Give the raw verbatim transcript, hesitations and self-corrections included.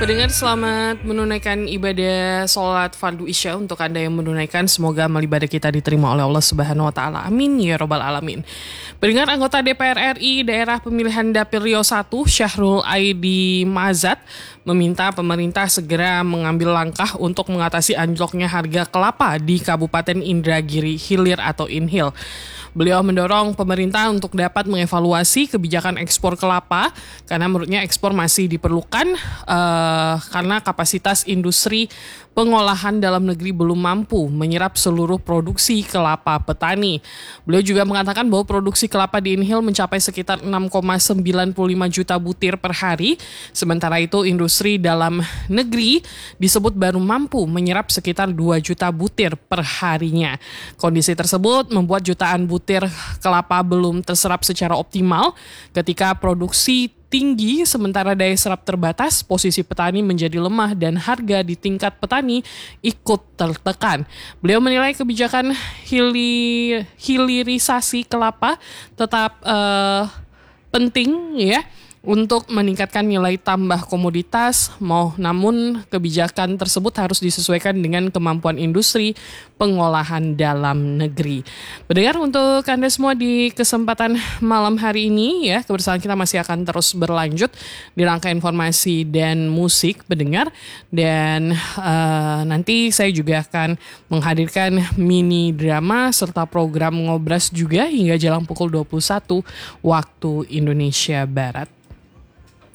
Pendengar, selamat menunaikan ibadah sholat fardu isya. Untuk Anda yang menunaikan, semoga amal ibadah kita diterima oleh Allah Subhanahu wa taala. Amin ya rabbal alamin. Pendengar, anggota D P R R I daerah pemilihan Dapil Riau satu, Syahrul Aidi Mazat, meminta pemerintah segera mengambil langkah untuk mengatasi anjloknya harga kelapa di Kabupaten Indragiri Hilir atau Inhil. Beliau mendorong pemerintah untuk dapat mengevaluasi kebijakan ekspor kelapa karena menurutnya ekspor masih diperlukan uh, karena kapasitas industri pengolahan dalam negeri belum mampu menyerap seluruh produksi kelapa petani. Beliau juga mengatakan bahwa produksi kelapa di Inhil mencapai sekitar enam koma sembilan lima juta butir per hari, sementara itu industri dalam negeri disebut baru mampu menyerap sekitar dua juta butir per harinya. Kondisi tersebut membuat jutaan butir kelapa belum terserap secara optimal ketika produksi tinggi sementara daya serap terbatas, posisi petani menjadi lemah dan harga di tingkat petani ikut tertekan. Beliau menilai kebijakan hili, hilirisasi kelapa tetap uh, penting ya untuk meningkatkan nilai tambah komoditas, mau namun kebijakan tersebut harus disesuaikan dengan kemampuan industri pengolahan dalam negeri. Pendengar, untuk Anda semua di kesempatan malam hari ini ya, kebersamaan kita masih akan terus berlanjut di rangka informasi dan musik pendengar, dan uh, nanti saya juga akan menghadirkan mini drama serta program ngobras juga hingga jelang pukul dua puluh satu waktu Indonesia Barat.